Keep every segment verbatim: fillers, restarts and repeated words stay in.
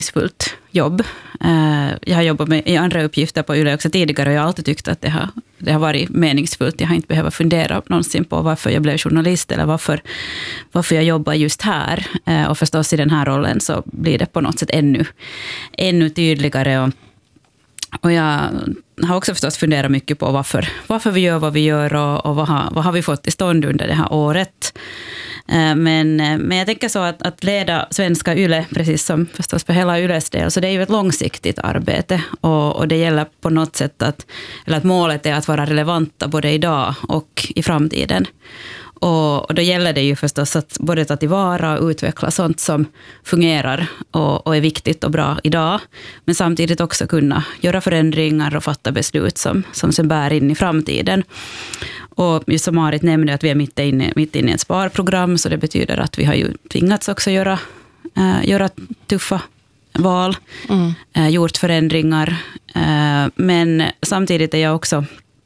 meningsfullt jobb. Jag har jobbat med i andra uppgifter på Yle också tidigare och jag har alltid tyckt att det har, det har varit meningsfullt. Jag har inte behövt fundera någonsin på varför jag blev journalist eller varför, varför jag jobbar just här. Och förstås i den här rollen så blir det på något sätt ännu, ännu tydligare. Och, och jag har också förstås funderat mycket på varför, varför vi gör vad vi gör och, och vad, har, vad har vi fått i stånd under det här året. Men, men jag tänker så att, att leda svenska Yle, precis som förstås för hela Yles del, så det är ju ett långsiktigt arbete och, och det gäller på något sätt att, eller att målet är att vara relevanta både idag och i framtiden. Och, och då gäller det ju förstås att både ta tillvara och utveckla sånt som fungerar och, och är viktigt och bra idag, men samtidigt också kunna göra förändringar och fatta beslut som, som sen bär in i framtiden. Och just som Marit nämnde att vi är mitt inne, mitt inne i ett sparprogram, så det betyder att vi har ju tvingats också göra, äh, göra tuffa val, mm. äh, gjort förändringar. Äh, men samtidigt är jag också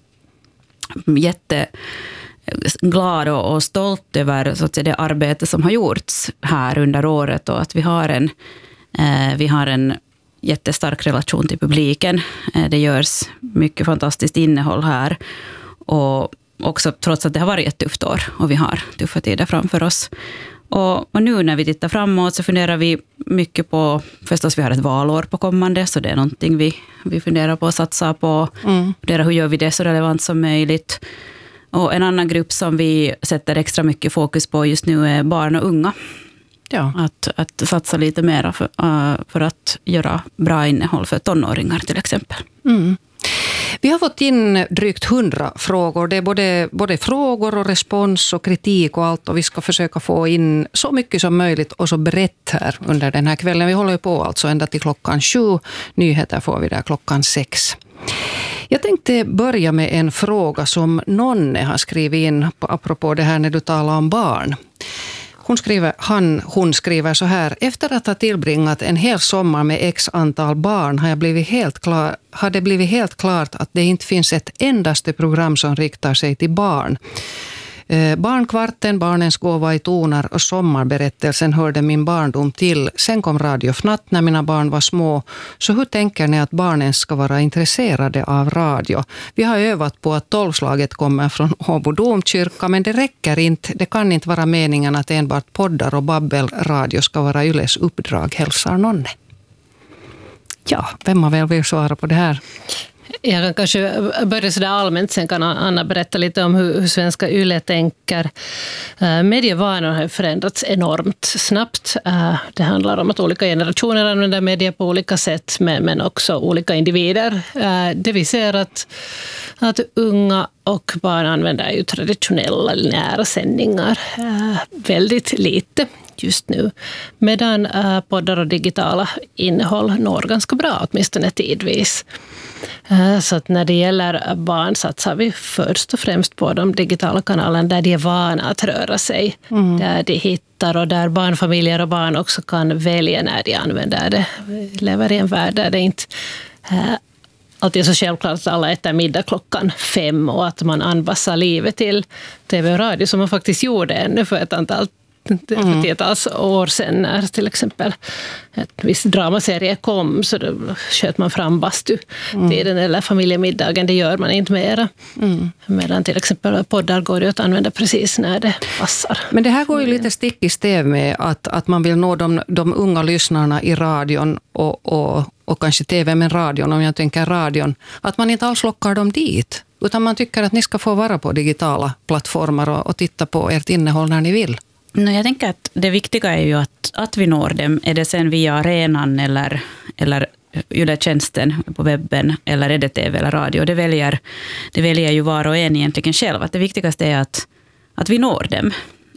jätteglad och, och stolt över så att säga, det arbete som har gjorts här under året och att vi har en, äh, vi har en jättestark relation till publiken. Äh, det görs mycket fantastiskt innehåll här och också trots att det har varit ett tufft år och vi har tuffa tider framför oss. Och, och nu när vi tittar framåt så funderar vi mycket på, förstås vi har ett valår på kommande, så det är någonting vi, vi funderar på att satsa på. Mm. Fundera hur gör vi det så relevant som möjligt. Och en annan grupp som vi sätter extra mycket fokus på just nu är barn och unga. Ja. Att, att satsa lite mer för, uh, för att göra bra innehåll för tonåringar till exempel. Mm. Vi har fått in drygt hundra frågor. Det är både, både frågor och respons och kritik och allt. Och vi ska försöka få in så mycket som möjligt och så brett här under den här kvällen. Vi håller ju på alltså ända till klockan sju. Nyheter får vi där klockan sex. Jag tänkte börja med en fråga som Nonne har skrivit in apropå det här när du talar om barn. Hon skriver, han, hon skriver så här: efter att ha tillbringat en hel sommar med x antal barn har, jag blivit helt klar, har det blivit helt klart att det inte finns ett endaste program som riktar sig till barn. Eh, barnkvarten, Barnens gåva i toner och Sommarberättelsen hörde min barndom till. Sen kom Radio Fnatt när mina barn var små. Så hur tänker ni att barnen ska vara intresserade av radio? Vi har övat på att tolvslaget kommer från Åbo domkyrka, men det räcker inte. Det kan inte vara meningen att enbart poddar och babbelradio ska vara Yles uppdrag, hälsar Nonne. Ja, vem har väl vill svara på det här? Jag kan kanske börja sådär allmänt, sen kan Anna berätta lite om hur, hur svenska Yle tänker. Uh, medievanor har förändrats enormt snabbt. Uh, det handlar om att olika generationer använder media på olika sätt, men, men också olika individer. Uh, det vi ser att, att unga och barn använder ju traditionella linjära sändningar uh, väldigt lite just nu, medan uh, poddar och digitala innehåll når ganska bra, åtminstone tidvis. Så att när det gäller barn satsar vi först och främst på de digitala kanalerna där de är vana att röra sig. Mm. Där de hittar och där barnfamiljer och barn också kan välja när de använder det. Vi lever i en värld där det inte äh, alltid är så självklart att alla äter middag klockan fem och att man anpassar livet till tv och radio som man faktiskt gjorde ännu för ett antal för tiotals år sedan när till exempel ett viss dramaserie kom, så då sköt man fram bastu mm. tiden eller familjemiddagen, det gör man inte mera. Mm. Medan till exempel poddar går det att använda precis när det passar. Men det här går ju lite stick i stäv med att, att man vill nå de, de unga lyssnarna i radion och, och, och kanske tv, men radion, om jag tänker radion, att man inte alls lockar dem dit, utan man tycker att ni ska få vara på digitala plattformar och, och titta på ert innehåll när ni vill. Jag tänker att det viktiga är ju att, att vi når dem. Är det sen via arenan eller, eller Yle-tjänsten på webben eller är det tv eller radio? Det väljer, det väljer ju var och en egentligen själv. Att det viktigaste är att, att vi når dem.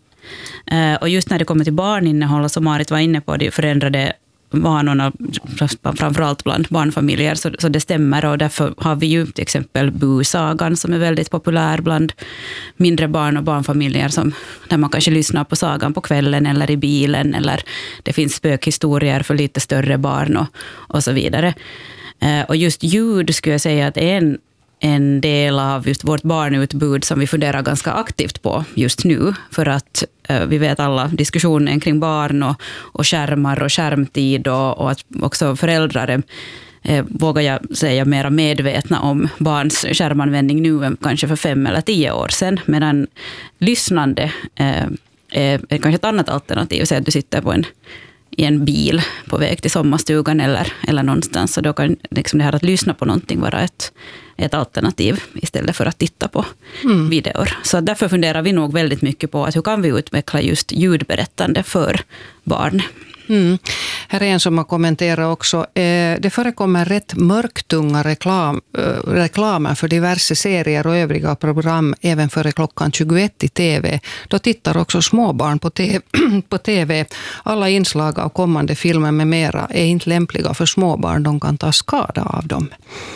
Och just när det kommer till barninnehåll, som Marit var inne på, det förändrade vanorna framförallt bland barnfamiljer, så, så det stämmer, och därför har vi ju till exempel Busagan som är väldigt populär bland mindre barn och barnfamiljer, som, där man kanske lyssnar på sagan på kvällen eller i bilen, eller det finns spökhistorier för lite större barn och, och så vidare. Och just ljud skulle jag säga att är en en del av just vårt barnutbud som vi funderar ganska aktivt på just nu. För att eh, vi vet alla diskussionen kring barn och, och skärmar och skärmtid och, och att också föräldrar är, eh, vågar jag säga, mera medvetna om barns skärmanvändning nu än kanske för fem eller tio år sedan. Medan lyssnande eh, är, är kanske ett annat alternativ. Så att du sitter på en i en bil på väg till sommarstugan eller, eller någonstans. Så då kan liksom det här att lyssna på någonting vara ett, ett alternativ istället för att titta på mm. videor. Så därför funderar vi nog väldigt mycket på att hur kan vi utveckla just ljudberättande för barn. Mm. Här är en som har kommenterat också. Eh, det förekommer rätt mörktunga reklam, eh, reklamer för diverse serier och övriga program även före klockan tjugoett i tv. Då tittar också småbarn på tv, på tv. Alla inslag av kommande filmer med mera är inte lämpliga för småbarn. De kan ta skada av dem.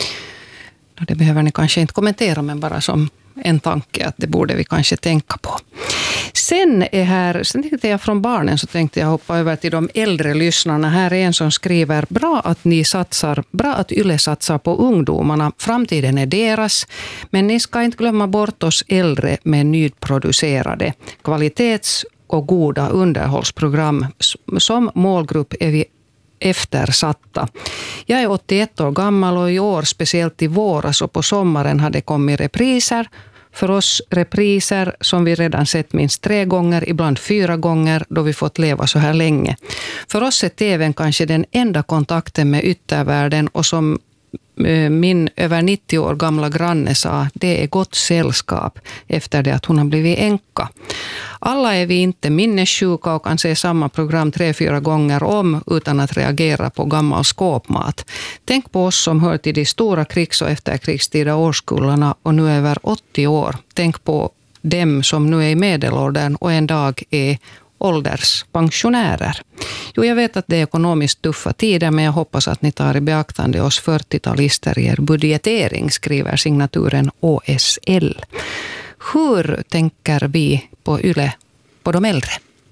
Det behöver ni kanske inte kommentera, men bara som en tanke att det borde vi kanske tänka på. Sen är här, sen tänkte jag från barnen så tänkte jag hoppa över till de äldre lyssnarna. Här är en som skriver: bra att ni satsar, bra att Yle satsar på ungdomarna. Framtiden är deras, men ni ska inte glömma bort oss äldre med nyproducerade kvalitets- och goda underhållsprogram. Som målgrupp är vi eftersatta. Jag är åttioett år gammal och i år, speciellt i våras och på sommaren, hade kommit repriser. För oss repriser som vi redan sett minst tre gånger, ibland fyra gånger, då vi fått leva så här länge. För oss är tvn kanske den enda kontakten med yttervärlden, och som min över nittio år gamla granne sa, det är gott sällskap efter det att hon har blivit änka. Alla är vi inte minnessjuka och kan se samma program tre, fyra gånger om utan att reagera på gammal skåpmat. Tänk på oss som hör till de stora krigs- och efterkrigstida årskullarna och nu är över åttio år. Tänk på dem som nu är i medelåldern och en dag är ålderspensionärer. Jo, jag vet att det är ekonomiskt tuffa tider, men jag hoppas att ni tar i beaktande oss fyrtiotalister i er budgetering, skriver signaturen Å S L. Hur tänker vi på Yle på de äldre?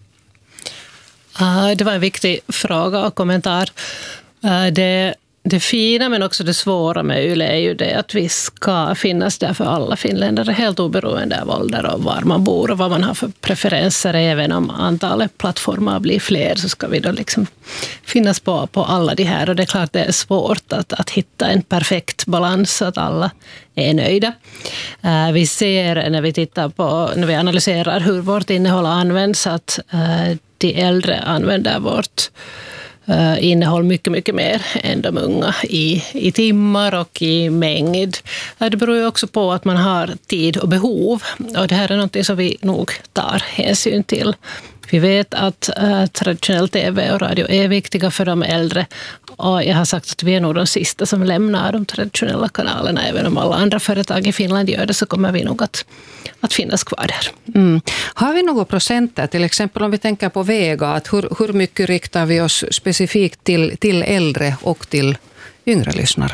Uh, det var en viktig fråga och kommentar. Uh, det Det fina men också det svåra med Yle är ju det att vi ska finnas där för alla finländare, helt oberoende av ålder och var man bor och vad man har för preferenser. Även om antalet plattformar blir fler så ska vi då liksom finnas på, på alla de här. Och det är klart det är svårt att, att hitta en perfekt balans så att alla är nöjda. Uh, vi ser när vi tittar på, när vi analyserar hur vårt innehåll används, att uh, de äldre använder vårt Uh, innehåll mycket, mycket mer än de unga i, i timmar och i mängd. Uh, det beror ju också på att man har tid och behov, och det här är något som vi nog tar hänsyn till. Vi vet att uh, traditionell tv och radio är viktiga för de äldre, och jag har sagt att vi är nog de sista som lämnar de traditionella kanalerna. Även om alla andra företag i Finland gör det så kommer vi nog att, att finnas kvar där. Mm. Har vi några procenter, till exempel om vi tänker på Vega, att hur, hur mycket riktar vi oss specifikt till, till äldre och till yngre lyssnare?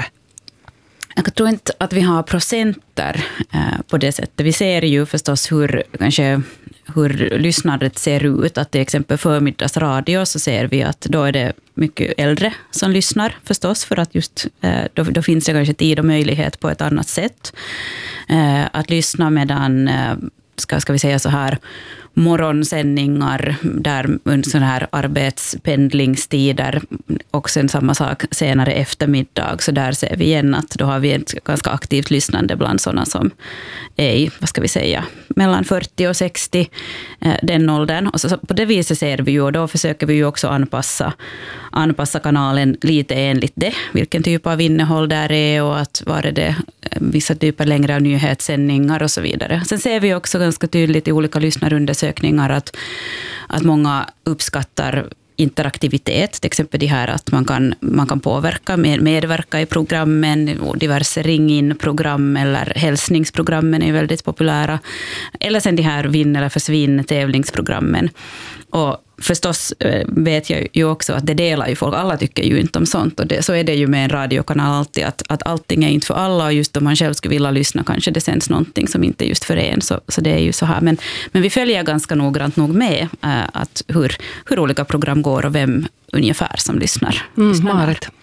Jag tror inte att vi har procenter eh, på det sättet. Vi ser ju förstås hur, kanske, hur lyssnandet ser ut. Att till exempel förmiddagsradio så ser vi att då är det mycket äldre som lyssnar förstås. För att just eh, då, då finns det kanske tid och möjlighet på ett annat sätt. Eh, att lyssna medan, eh, ska, ska vi säga så här, morgonsändningar där sån här arbetspendlingstider och sen samma sak senare eftermiddag, så där ser vi igen att då har vi ett ganska aktivt lyssnande bland sådana som är i, vad ska vi säga, mellan fyrtio och sextio, eh, den åldern. Och så, så på det viset ser vi ju, och då försöker vi ju också anpassa, anpassa kanalen lite enligt det, vilken typ av innehåll där är och att var är det vissa typer längre av nyhetssändningar och så vidare. Sen ser vi också ganska tydligt i olika lyssnarundersökningar att, att många uppskattar interaktivitet, till exempel det här att man kan, man kan påverka, med, medverka i programmen, och diverse ring-in-program eller hälsningsprogrammen är väldigt populära. Eller sen de här vinn- eller försvinn-tävlingsprogrammen. Och förstås vet jag ju också att det delar ju folk, alla tycker ju inte om sånt, och det, så är det ju med en radiokanal alltid, att, att allting är inte för alla, och just om man själv skulle vilja lyssna kanske det sänds någonting som inte är just för en, så, så det är ju så här. Men, men vi följer ganska noggrant nog med äh, att hur, hur olika program går och vem ungefär som lyssnar. Mm, lyssnar. Marit.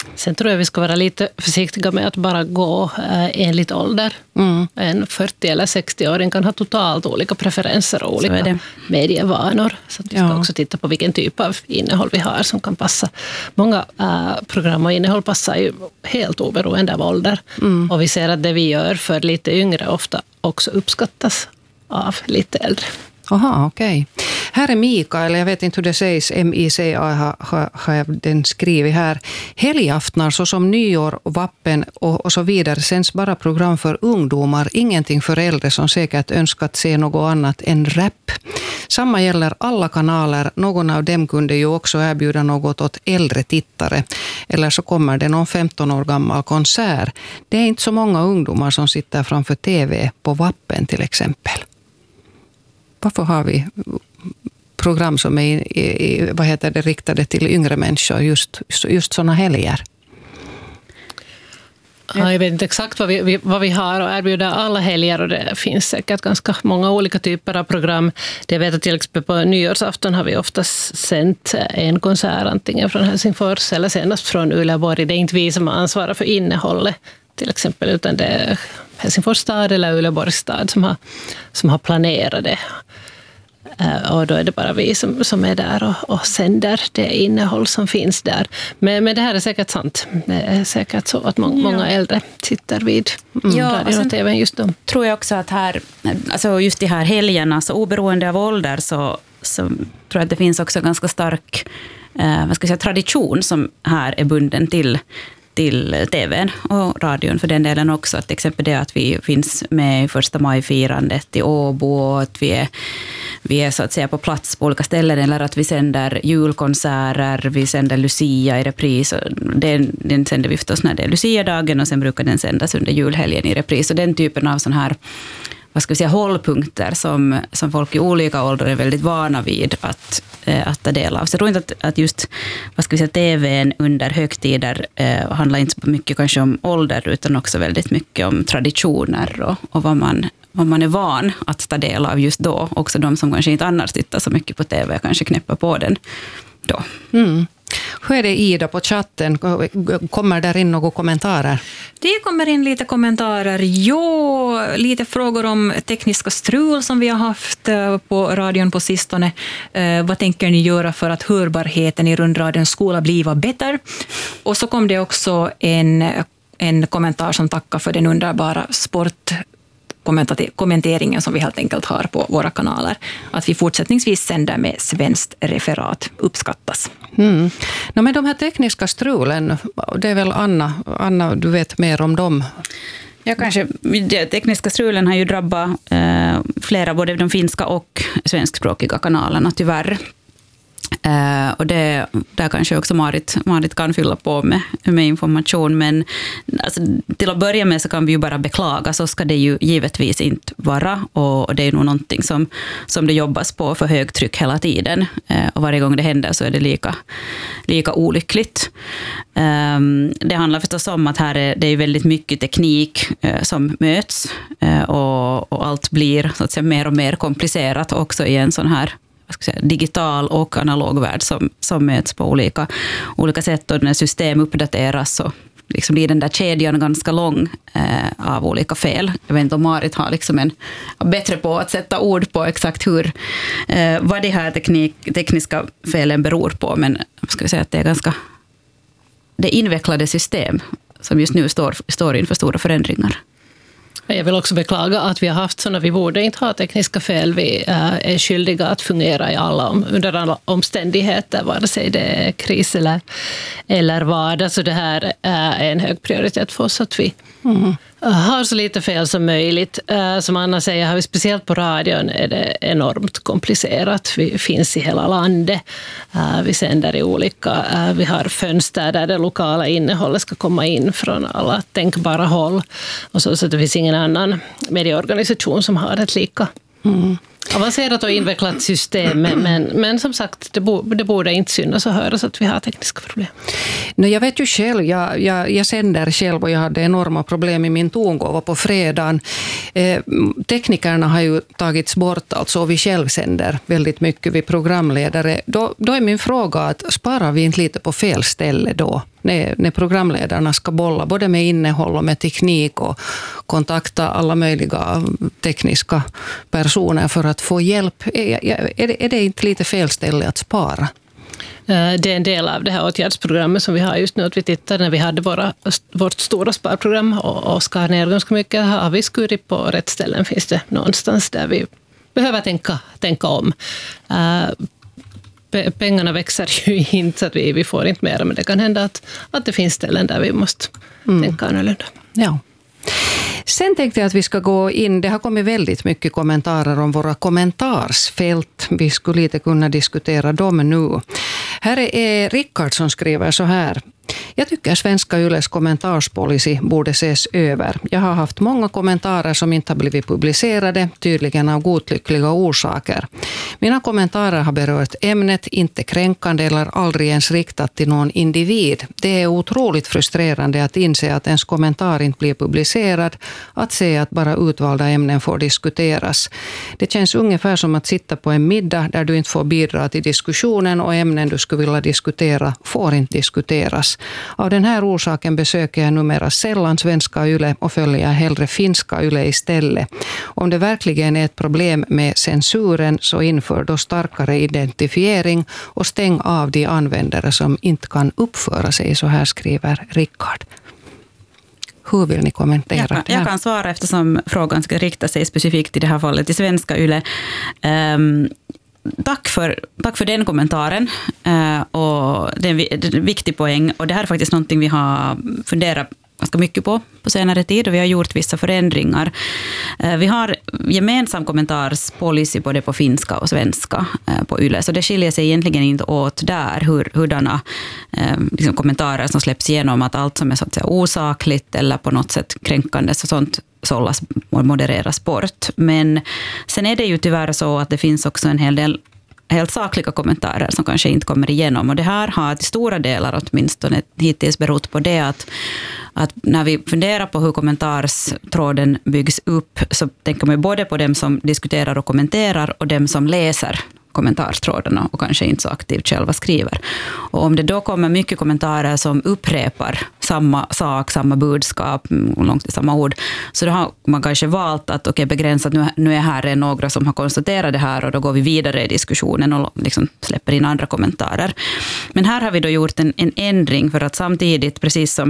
Sen tror jag vi ska vara lite försiktiga med att bara gå eh, enligt ålder. Mm. En fyrtio- eller sextio-åring kan ha totalt olika preferenser och olika medievanor. Så att vi ska ja. också titta på vilken typ av innehåll vi har som kan passa. Många äh, program och innehåll passar ju helt oberoende av ålder. Mm. Och vi ser att det vi gör för lite yngre ofta också uppskattas av lite äldre. Aha, okej. Okay. Här är Mikael, jag vet inte hur det sägs, M I C A har, har, har den skrivit här. Helgaftnar såsom nyår och vappen och, och så vidare sänds bara program för ungdomar, ingenting för äldre som säkert önskat se något annat än rap. Samma gäller alla kanaler, någon av dem kunde ju också erbjuda något åt äldre tittare. Eller så kommer det någon femton år gammal konsert. Det är inte så många ungdomar som sitter framför tv på vappen till exempel. Varför har vi program som är i, i, vad heter det, riktade till yngre människor just, just sådana helger? Ja, jag vet inte exakt vad vi, vad vi har och erbjuder alla helger och det finns säkert ganska många olika typer av program. Det jag vet att till exempel på nyårsafton har vi oftast sänt en konsert antingen från Helsingfors eller senast från Uleåborg. Det är inte vi som ansvarar för innehållet till exempel utan det är Helsingfors stad eller Uleåborgs stad som har, som har planerat det. Och då är det bara vi som, som är där och, och sänder det innehåll som finns där. Men, men det här är säkert sant. Det är säkert så att många, många äldre sitter vid mm, ja, radion och tvn just då. Tror jag också att här, alltså just de här helgerna, så oberoende av ålder så, så tror jag att det finns också ganska stark eh, vad ska jag säga, tradition som här är bunden till till tvn och radion för den delen också. Att exempel det att vi finns med i första maj-firandet i Åbo och att vi är, vi är så att säga på plats på olika ställen eller att vi sänder julkonserter, vi sänder Lucia i repris. Den, den sänder vi förstås när det är Lucia-dagen och sen brukar den sändas under julhelgen i repris. Och den typen av sån här vad ska vi säga, hållpunkter som, som folk i olika åldrar är väldigt vana vid att, eh, att ta del av. Så jag tror inte att, att just vad ska vi säga, tvn under högtider eh, handlar inte så mycket kanske om ålder utan också väldigt mycket om traditioner och, och vad, man, vad man är van att ta del av just då. Också de som kanske inte annars tittar så mycket på tv kanske knäpper på den då. Mm. Hur är det Ida på chatten? Kommer där in några kommentarer? Det kommer in lite kommentarer. Jo, lite frågor om tekniska strul som vi har haft på radion på sistone. Eh, vad tänker ni göra för att hörbarheten i rundradions skola blir bättre? Och så kom det också en, en kommentar som tackar för den underbara sport kommenteringen som vi helt enkelt har på våra kanaler. Att vi fortsättningsvis sänder med svenskt referat uppskattas. Mm. No, men de här tekniska strulen, det är väl Anna, Anna du vet mer om dem? Ja, kanske. De tekniska strulen har ju drabbat eh, flera, både de finska och svenskspråkiga kanalerna tyvärr. Uh, och det, där kanske också Marit, Marit kan fylla på med, med information, men alltså, till att börja med så kan vi ju bara beklaga, så ska det ju givetvis inte vara, och, och det är nog någonting som, som det jobbas på för högtryck hela tiden, uh, och varje gång det händer så är det lika, lika olyckligt. Um, det handlar förstås om att här är det är väldigt mycket teknik uh, som möts uh, och, och allt blir så att säga mer och mer komplicerat också i en sån här vad ska jag säga, digital och analog värld som, som möts på olika, olika sätt, och när system uppdateras så liksom blir den där kedjan ganska lång eh, av olika fel. Jag vet inte om Marit har liksom en bättre på att sätta ord på exakt hur eh, vad de här teknik, tekniska felen beror på, men jag ska säga att det är ganska det är invecklade system som just nu står, står inför stora förändringar. Jag vill också beklaga att vi har haft sådana. Vi borde inte ha tekniska fel. Vi är skyldiga att fungera i alla, under alla omständigheter, vare sig det är kris eller, eller vardag. Så det här är en hög prioritet för oss att vi mm. har så lite fel som möjligt. Som Anna säger, har vi speciellt på radion är det enormt komplicerat. Vi finns i hela landet. Vi sänder i olika, vi har fönster där det lokala innehållet ska komma in från alla tänkbara håll. Och så, så det finns ingen annan medieorganisation som har ett lika mm. avancerat och invecklat system, men, men som sagt, det, bo, det borde inte synas och höras att vi har tekniska problem. Nej, jag vet ju själv, jag, jag, jag sänder själv och jag hade enorma problem i min tongåva på fredagen. Eh, teknikerna har ju tagits bort, alltså vi själv sänder väldigt mycket, vi programledare. Då, då är min fråga att sparar vi inte lite på fel ställe då? när, när programledarna ska bolla både med innehåll och med teknik och kontakta alla möjliga tekniska personer för att få hjälp. Är, är, det, är det inte lite fel ställe att spara? Det är en del av det här åtgärdsprogrammet som vi har just nu. Att vi tittar när vi hade våra, vårt stora sparprogram och, och skar ner ganska mycket. Har vi skurit på rätt ställen? Finns det någonstans där vi behöver tänka, tänka om? Uh, pengarna växer ju inte så att vi, vi får inte mer. Men det kan hända att, att det finns ställen där vi måste mm. tänka annorlunda. Ja. Sen tänkte jag att vi ska gå in, det har kommit väldigt mycket kommentarer om våra kommentarsfält. Vi skulle lite kunna diskutera dem nu. Här är Rickard som skriver så här. Jag tycker Svenska Yles kommentarspolicy borde ses över. Jag har haft många kommentarer som inte har blivit publicerade, tydligen av godtyckliga orsaker. Mina kommentarer har berört ämnet, inte kränkande eller aldrig ens riktat till någon individ. Det är otroligt frustrerande att inse att ens kommentar inte blir publicerad, att se att bara utvalda ämnen får diskuteras. Det känns ungefär som att sitta på en middag där du inte får bidra till diskussionen och ämnen du skulle vilja diskutera får inte diskuteras. Av den här orsaken besöker jag numera sällan Svenska Yle och följer hellre finska Yle istället. Om det verkligen är ett problem med censuren så inför då starkare identifiering och stäng av de användare som inte kan uppföra sig, så här skriver Rickard. Hur vill ni kommentera jag kan, det här? Jag kan svara eftersom frågan ska rikta sig specifikt i det här fallet till Svenska Yle. Um, Tack för, tack för den kommentaren. Uh, och det är en viktig poäng. Och det här är faktiskt någonting vi har funderat ganska mycket på på senare tid. Och vi har gjort vissa förändringar. Uh, vi har gemensam kommentarspolicy både på finska och svenska uh, på Yle. Så det skiljer sig egentligen inte åt där hur, hurdana uh, liksom kommentarer som släpps igenom. Att allt som är så att säga osakligt eller på något sätt kränkande så sånt sållas och modereras bort. Men sen är det ju tyvärr så att det finns också en hel del helt sakliga kommentarer som kanske inte kommer igenom. Och det här har till stora delar åtminstone hittills berott på det att, att när vi funderar på hur kommentarstråden byggs upp så tänker man både på dem som diskuterar och kommenterar och dem som läser kommentarstrådarna och kanske inte så aktivt själva skriver. Och om det då kommer mycket kommentarer som upprepar samma sak, samma budskap, långt i samma ord, så då har man kanske valt att okay, begränsa att nu, nu är här några som har konstaterat det här och då går vi vidare i diskussionen och liksom släpper in andra kommentarer. Men här har vi då gjort en, en ändring för att samtidigt, precis som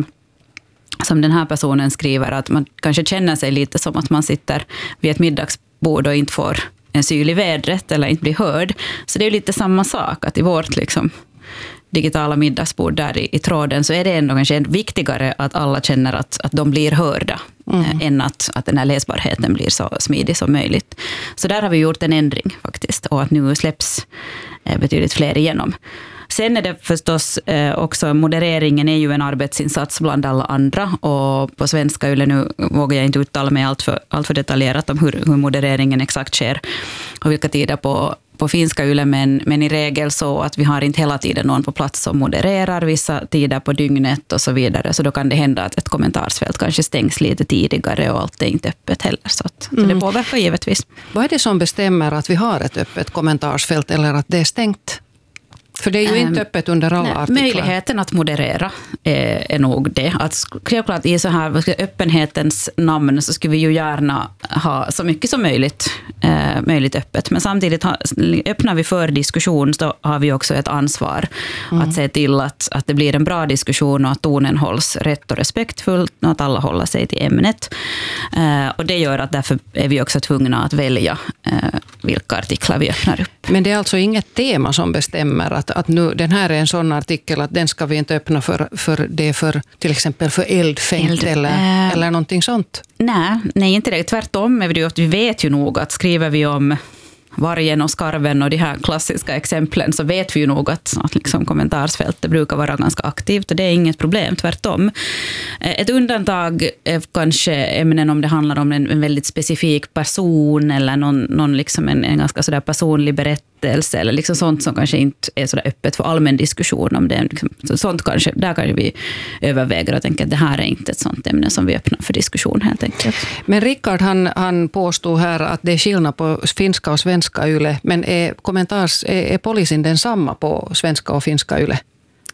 som den här personen skriver, att man kanske känner sig lite som att man sitter vid ett middagsbord och inte får en syl i vädret eller inte blir hörd. Så det är ju lite samma sak att i vårt liksom, digitala middagsbord där i, i tråden så är det ändå kanske viktigare att alla känner att, att de blir hörda mm. äh, än att, att den här läsbarheten blir så smidig som möjligt. Så där har vi gjort en ändring faktiskt och att nu släpps äh, betydligt fler igenom. Sen är det förstås eh, också, modereringen är ju en arbetsinsats bland alla andra och på Svenska Yle nu vågar jag inte uttala mig allt för, allt för detaljerat om hur, hur modereringen exakt sker och vilka tider på, på finska Yle, men, men i regel så att vi har inte hela tiden någon på plats som modererar vissa tider på dygnet och så vidare, så då kan det hända att ett kommentarsfält kanske stängs lite tidigare och allt är inte öppet heller, så, att, mm. så det påverkar givetvis. Vad är det som bestämmer att vi har ett öppet kommentarsfält eller att det är stängt? För det är ju inte öppet under alla Nej, artiklar. Möjligheten att moderera är, är nog det. Att självklart i så här öppenhetens namn så skulle vi ju gärna ha så mycket som möjligt, eh, möjligt öppet. Men samtidigt ha, öppnar vi för diskussion så har vi också ett ansvar mm. att se till att, att det blir en bra diskussion och att tonen hålls rätt och respektfullt och att alla håller sig till ämnet. Eh, och det gör att därför är vi också tvungna att välja eh, vilka artiklar vi öppnar upp. Men det är alltså inget tema som bestämmer att, att nu, den här är en sån artikel att den ska vi inte öppna för, för det för till exempel för eldfängt Eld, eller, äh, eller någonting sånt? Nej, nej, inte det. Tvärtom är det ju att vi vet ju nog att skriver vi om vargen och skarven och de här klassiska exemplen så vet vi ju nog att, att liksom kommentarsfältet brukar vara ganska aktivt och det är inget problem, tvärtom. Ett undantag är kanske ämnen om det handlar om en, en väldigt specifik person eller någon, någon liksom en, en ganska sådär personlig berättelse eller liksom sånt som kanske inte är sådär öppet för allmän diskussion om det. Liksom, sånt kanske, där kanske vi överväger och tänker att det här är inte ett sånt ämne som vi öppnar för diskussion helt enkelt. Men Rickard han, han påstod här att det är skillnad på finska och svenska Yle, men är, kommentars, är, är policyn den samma på svenska och finska Yle?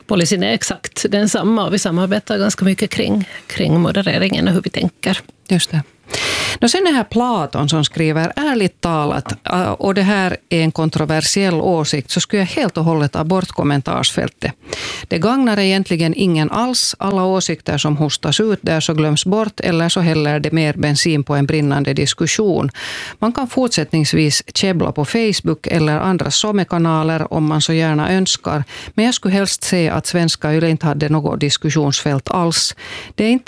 policyn är exakt densamma och vi samarbetar ganska mycket kring, kring modereringen och hur vi tänker. Just det. Och sen är här Platon som skriver, ärligt talat, och det här är en kontroversiell åsikt, så skulle jag helt och hållet ta bort kommentarsfältet. Det gagnar egentligen ingen alls. Alla åsikter som hostas ut där så glöms bort, eller så häller det mer bensin på en brinnande diskussion. Man kan fortsättningsvis käbbla på Facebook eller andra somekanaler om man så gärna önskar, men jag skulle helst se att svenska Yle inte hade något diskussionsfält alls. Det är inte